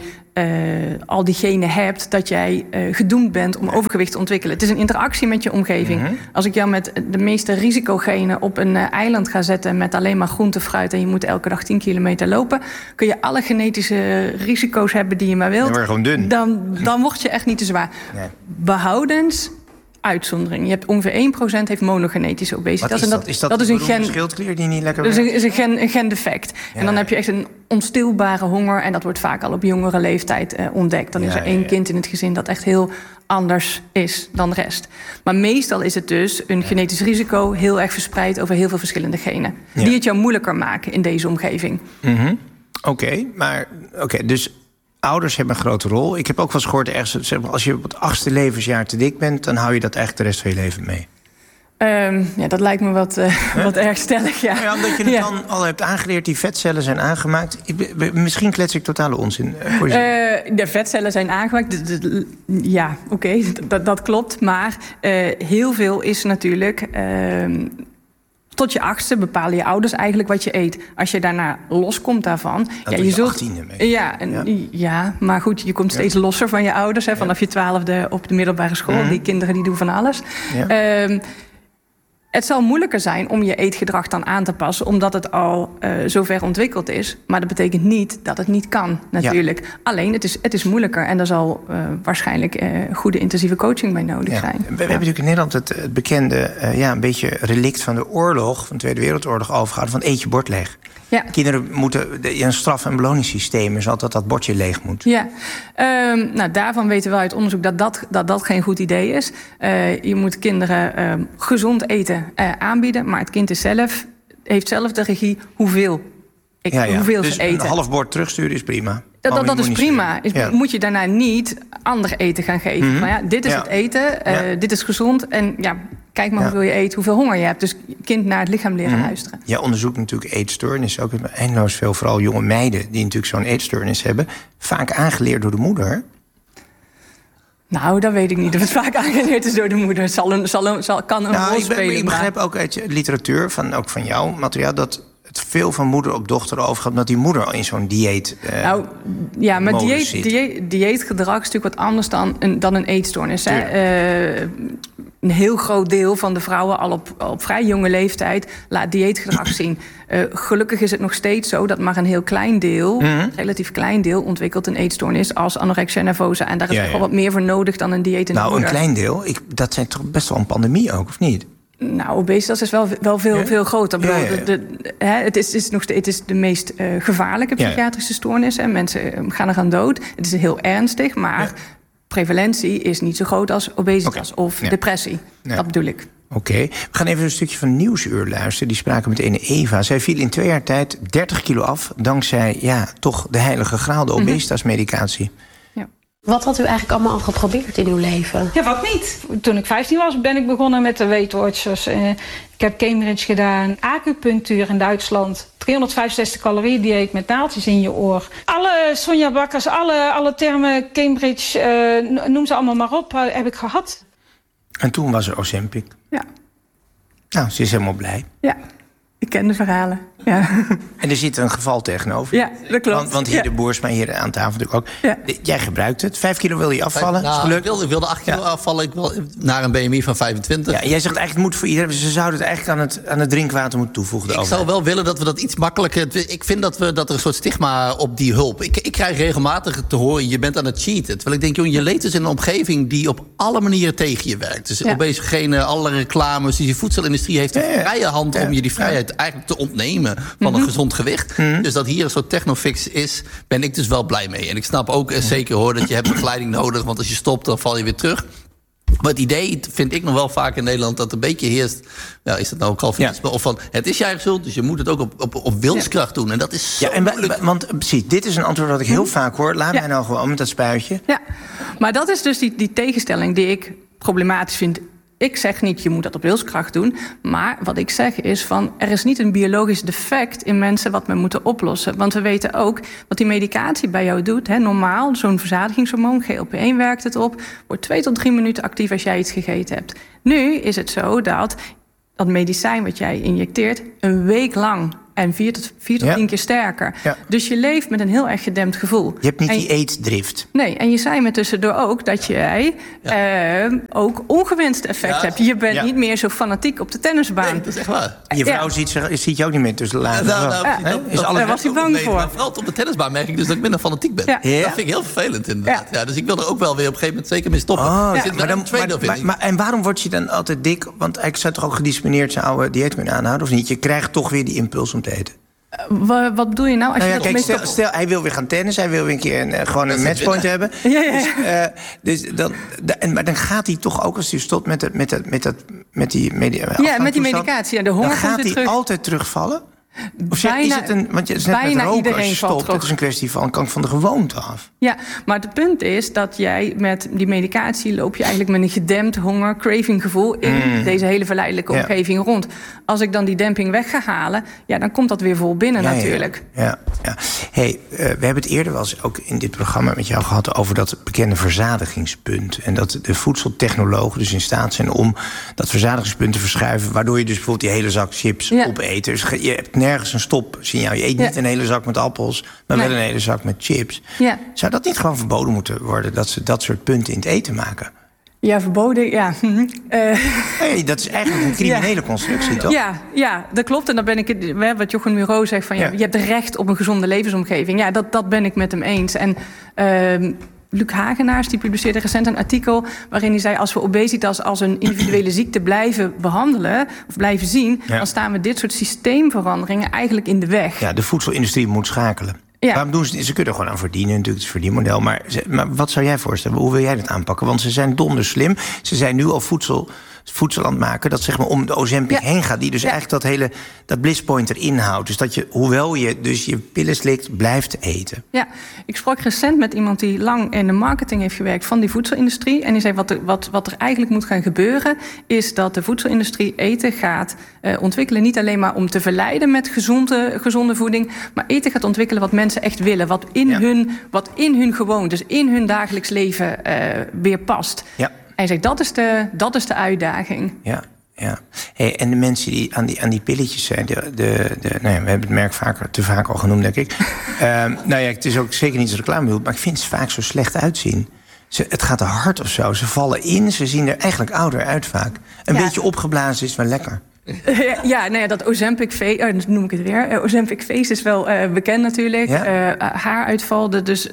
al die genen hebt, dat jij gedoemd bent om overgewicht te ontwikkelen. Het is een interactie met je omgeving. Mm-hmm. Als ik jou met de meeste risicogenen op een eiland ga zetten met alleen maar groente, fruit en je moet elke dag 10 kilometer lopen, kun je alle genetische risico's hebben die je maar wilt. Dan word je gewoon dun. Dan word je echt niet te zwaar. Nee. Behoudens uitzondering. Je hebt ongeveer 1% heeft monogenetische obesitas. Dat is een schildklier die niet lekker werkt? Dat is een gendefect. Ja, en dan heb je echt een onstilbare honger. En dat wordt vaak al op jongere leeftijd ontdekt. Dan is er één kind in het gezin dat echt heel anders is dan de rest. Maar meestal is het dus een genetisch risico heel erg verspreid over heel veel verschillende genen. Ja. Die het jou moeilijker maken in deze omgeving. Mm-hmm. Oké, dus ouders hebben een grote rol. Ik heb ook wel eens gehoord, als je op het 8e levensjaar te dik bent, dan hou je dat echt de rest van je leven mee. Dat lijkt me wat erg stellig, ja. Ja, omdat je het dan al hebt aangeleerd, die vetcellen zijn aangemaakt. Misschien klets ik totale onzin. De vetcellen zijn aangemaakt. Ja, oké, dat klopt. Maar heel veel is natuurlijk... Tot je 8e bepalen je ouders eigenlijk wat je eet. Als je daarna loskomt daarvan... je zult 18e mee. Ja, maar goed, je komt steeds losser van je ouders. Hè, vanaf je 12e op de middelbare school. Mm-hmm. Die kinderen die doen van alles. Ja. Het zal moeilijker zijn om je eetgedrag dan aan te passen, omdat het al zover ontwikkeld is. Maar dat betekent niet dat het niet kan, natuurlijk. Ja. Alleen, het is moeilijker en er zal waarschijnlijk goede intensieve coaching bij nodig zijn. We hebben natuurlijk in Nederland het bekende, een beetje relict van de oorlog, van de Tweede Wereldoorlog overgehouden, van eet je bord leeg. Ja. Kinderen moeten een straf- en beloningssysteem is altijd dat bordje leeg moet. Ja, daarvan weten we uit onderzoek dat geen goed idee is. Je moet kinderen gezond eten aanbieden, maar het kind heeft zelf de regie hoeveel dus ze eten. Een half bord terugsturen is prima. Dat is prima. Moet je daarna niet ander eten gaan geven. Mm-hmm. Maar dit is het eten, dit is gezond en kijk maar hoeveel je eet, hoeveel honger je hebt. Dus kind naar het lichaam leren luisteren. Ja, onderzoekt natuurlijk eetstoornissen. Ook eindeloos veel, vooral jonge meiden die natuurlijk zo'n eetstoornis hebben. Vaak aangeleerd door de moeder. Nou, dat weet ik niet of het vaak aangeleerd is door de moeder. Kan een rol spelen. Ik begrijp ook uit literatuur, ook van jouw materiaal, dat het veel van moeder op dochter overgaat, omdat die moeder al in zo'n dieet maar dieetgedrag is natuurlijk wat anders dan een eetstoornis. Hè? Een heel groot deel van de vrouwen al op vrij jonge leeftijd laat dieetgedrag zien. Gelukkig is het nog steeds zo dat maar een heel klein deel, relatief klein deel, ontwikkelt een eetstoornis als anorexia nervosa. En daar is wel wat meer voor nodig dan een dieet in de moeder. Een klein deel? Dat zijn toch best wel een pandemie ook, of niet? Nou, obesitas is wel veel groter. Het is de meest gevaarlijke psychiatrische stoornis. En mensen gaan eraan dood. Het is heel ernstig, maar prevalentie is niet zo groot als obesitas of depressie. Nee. Dat bedoel ik. Oké. We gaan even een stukje van Nieuwsuur luisteren. Die spraken met ene Eva. Zij viel in 2 jaar tijd 30 kilo af, dankzij toch de heilige graal, de obesitasmedicatie. Wat had u eigenlijk allemaal al geprobeerd in uw leven? Ja, wat niet. Toen ik 15 was, ben ik begonnen met de Weight Watchers. Ik heb Cambridge gedaan, acupunctuur in Duitsland. 365 calorieën dieet met naaldjes in je oor. Alle Sonja Bakkers, alle termen Cambridge, noem ze allemaal maar op, heb ik gehad. En toen was er Ozempic. Ja. Nou, ze is helemaal blij. Ja. ik ken de verhalen. Ja. En er zit een geval tegenover. Ja, dat klopt. Want hier de Boersma, hier aan tafel natuurlijk ook. Ja. Jij gebruikt het. 5 kilo wil je afvallen. Ik wilde 8 kilo afvallen. Ik wil naar een BMI van 25. Ja, jij zegt eigenlijk het moet voor iedereen. Ze zouden het eigenlijk aan het drinkwater moeten toevoegen. Ik zou wel willen dat we dat iets makkelijker... Ik vind dat er een soort stigma op die hulp... Ik krijg regelmatig te horen, je bent aan het cheaten. Terwijl ik denk, joh, je leeft dus in een omgeving... die op alle manieren tegen je werkt. Dus obesogene, alle reclames. Dus die voedselindustrie heeft de vrije hand... om je die vrijheid eigenlijk te ontnemen... van een gezond gewicht. Dus dat hier een soort technofix is... ben ik dus wel blij mee. En ik snap ook zeker hoor dat je hebt begeleiding nodig... want als je stopt, dan val je weer terug... Maar het idee vind ik nog wel vaak in Nederland... dat een beetje heerst, is dat nou ook Calvinisme... of van, het is je eigen schuld, dus je moet het ook op wilskracht doen. En dat is zo moeilijk. Want precies, dit is een antwoord dat ik heel vaak hoor. Laat mij nou gewoon met dat spuitje. Ja, maar dat is dus die tegenstelling die ik problematisch vind... Ik zeg niet, je moet dat op wilskracht doen. Maar wat ik zeg is van, er is niet een biologisch defect in mensen wat we moeten oplossen. Want we weten ook wat die medicatie bij jou doet. Normaal, zo'n verzadigingshormoon, GLP-1 werkt het op... wordt 2 tot 3 minuten actief als jij iets gegeten hebt. Nu is het zo dat medicijn wat jij injecteert... een week lang en 4 tot 10 keer sterker. Ja. Dus je leeft met een heel erg gedempt gevoel. Je hebt niet die eetdrift. Nee, en je zei me tussendoor ook dat jij ook ongewenste effect hebt. Je bent niet meer zo fanatiek op de tennisbaan. Nee, dat is echt waar. Je vrouw ziet je ook niet meer tussen de lagen. Daar was hij bang voor. Maar vooral op de tennisbaan merk ik dus dat ik minder fanatiek ben. Ja. Dat vind ik heel vervelend inderdaad. Ja, dus ik wil er ook wel weer op een gegeven moment zeker mee stoppen. En waarom word je dan altijd dik? Want eigenlijk zou je toch ook gedisciplineerd zijn oude dieet kunnen aanhouden, of niet? Je krijgt toch weer die impuls om te eten. Wat bedoel je nou? Als stel, hij wil weer gaan tennissen. Hij wil weer een keer gewoon een matchpoint hebben. Ja. Maar dan gaat hij toch ook, als hij stopt met die medicatie. De honger dan gaat hij altijd terugvallen? Of is het een, want je is net met roken, als je stopt, het is een kwestie van de gewoonte af. Ja, maar het punt is dat jij met die medicatie... loop je eigenlijk met een gedempt honger, cravinggevoel... in deze hele verleidelijke omgeving rond. Als ik dan die demping weg ga halen... dan komt dat weer vol binnen natuurlijk. Ja. Hey, we hebben het eerder wel eens ook in dit programma met jou gehad... over dat bekende verzadigingspunt. En dat de voedseltechnologen dus in staat zijn om dat verzadigingspunt te verschuiven... waardoor je dus bijvoorbeeld die hele zak chips opeet. Dus je hebt nergens een stopsignaal. Je eet niet een hele zak met appels, maar wel een hele zak met chips. Ja. Zou dat niet gewoon verboden moeten worden... dat ze dat soort punten in het eten maken? Ja, verboden, ja. Hey, dat is eigenlijk een criminele constructie, toch? Ja, dat klopt. En dan ben ik wat Jochem Muro zegt van... je hebt recht op een gezonde levensomgeving. Ja, dat ben ik met hem eens. En Luc Hagenaars die publiceerde recent een artikel... waarin hij zei, als we obesitas als een individuele ziekte blijven behandelen... of blijven zien, dan staan we dit soort systeemveranderingen eigenlijk in de weg. Ja, de voedselindustrie moet schakelen. Ja. Waarom doen ze kunnen er gewoon aan verdienen, natuurlijk, het verdienmodel. Maar wat zou jij voorstellen? Hoe wil jij dat aanpakken? Want ze zijn donders slim. Ze zijn nu al voedsel aan het maken... dat zeg maar om de Ozempic heen gaat. Die dus eigenlijk dat blisspoint erin houdt. Dus dat je, hoewel je dus je pillen slikt, blijft eten. Ja, ik sprak recent met iemand die lang in de marketing heeft gewerkt... van die voedselindustrie. En die zei, wat er eigenlijk moet gaan gebeuren... is dat de voedselindustrie eten gaat ontwikkelen... niet alleen maar om te verleiden met gezonde voeding... maar eten gaat ontwikkelen wat mensen echt willen. Wat in hun gewoontes, in hun dagelijks leven weer past. Ja. Hij zegt, dat is de uitdaging. Ja. Hey, en de mensen die aan die pilletjes zijn... we hebben het merk te vaak al genoemd, denk ik. Het is ook zeker niet zo'n reclamebeeld... maar ik vind ze vaak zo slecht uitzien. Het gaat te hard of zo. Ze vallen in, ze zien er eigenlijk ouder uit vaak. Een beetje opgeblazen is wel lekker. Dat Ozempic face, dat noem ik het weer. Ozempic face is wel bekend natuurlijk. Haaruitval, dus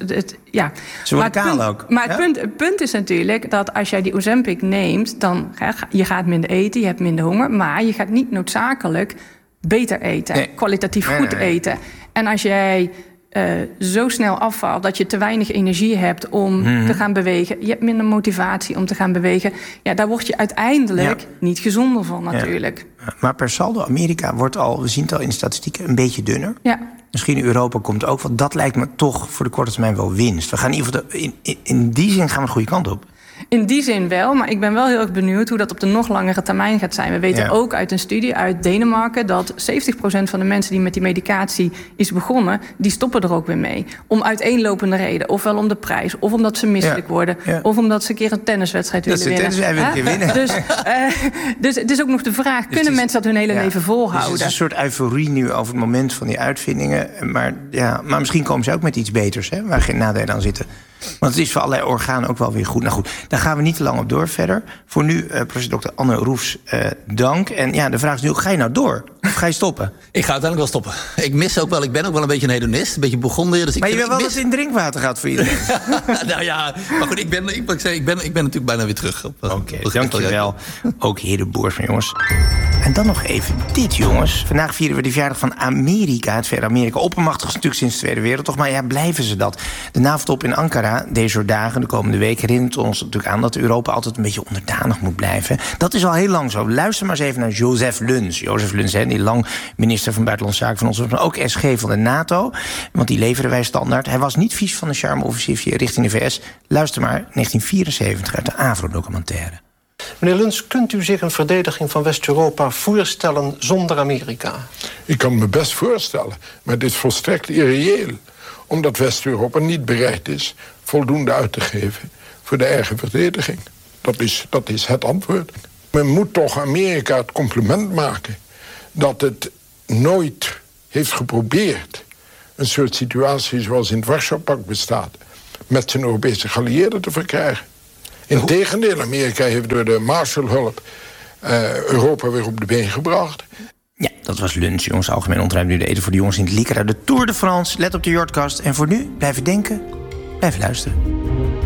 Ze worden kaal ook. Maar het punt is natuurlijk dat als jij die Ozempic neemt... dan je gaat minder eten, je hebt minder honger... maar je gaat niet noodzakelijk beter eten, kwalitatief goed eten. En als jij zo snel afvalt dat je te weinig energie hebt om te gaan bewegen... je hebt minder motivatie om te gaan bewegen... daar word je uiteindelijk niet gezonder van natuurlijk. Ja. Maar per saldo, Amerika wordt al, we zien het al in de statistieken... een beetje dunner. Ja. Misschien Europa komt ook, want dat lijkt me toch voor de korte termijn wel winst. We gaan in ieder geval in die zin gaan we de goede kant op. in die zin wel. Maar ik ben wel heel erg benieuwd hoe dat op de nog langere termijn gaat zijn. We weten ook uit een studie uit Denemarken dat 70% van de mensen die met die medicatie is begonnen, die stoppen er ook weer mee. Om uiteenlopende reden. Ofwel om de prijs, of omdat ze misselijk worden, of omdat ze een keer een tenniswedstrijd willen winnen. Dus het is ook nog de vraag, kunnen mensen dat hun hele leven volhouden? Dus het is een soort euforie nu over het moment van die uitvindingen. Maar misschien komen ze ook met iets beters, hè, waar geen nadelen aan zitten. Want het is voor allerlei organen ook wel weer goed. Nou goed, daar gaan we niet te lang op door verder. Voor nu, professor Dr. Anne Roefs, dank. En de vraag is nu, ga je nou door? Of ga je stoppen? Ik ga uiteindelijk wel stoppen. Ik ben ook wel een beetje een hedonist. Een beetje begonnen. Dus maar je wil wel dat het in drinkwater gaat voor iedereen? Nou ja, maar goed, ik ben natuurlijk bijna weer terug. Oké, dankjewel. Ook heer de Boer van jongens. En dan nog even dit, jongens. Vandaag vieren we de verjaardag van Amerika. Het verre Amerika. Oppermachtig is natuurlijk sinds de Tweede Wereldoorlog. Maar ja, blijven ze dat? De NAVO-top in Ankara, deze dagen, de komende week, herinnert ons natuurlijk aan dat Europa altijd een beetje onderdanig moet blijven. Dat is al heel lang zo. Luister maar eens even naar Joseph Luns. Joseph Luns, die lang minister van Buitenlandse Zaken van ons, maar ook SG van de NATO. Want die leveren wij standaard. Hij was niet vies van een charme-offensiefje richting de VS. Luister maar, 1974 uit de AVRO-documentaire. Meneer Luns, kunt u zich een verdediging van West-Europa voorstellen zonder Amerika? Ik kan het me best voorstellen, maar dit is volstrekt irreëel. Omdat West-Europa niet bereid is voldoende uit te geven voor de eigen verdediging. Dat is het antwoord. Men moet toch Amerika het compliment maken dat het nooit heeft geprobeerd een soort situatie zoals in het Warschau-pact bestaat met zijn Europese geallieerden te verkrijgen. Integendeel, Amerika heeft door de Marshallhulp Europa weer op de been gebracht. Ja, dat was Lunch, jongens. Algemeen ontruimt nu de eten voor de jongens in het Liekera. De Tour de France. Let op de Jordkast. En voor nu, blijven denken, blijven luisteren.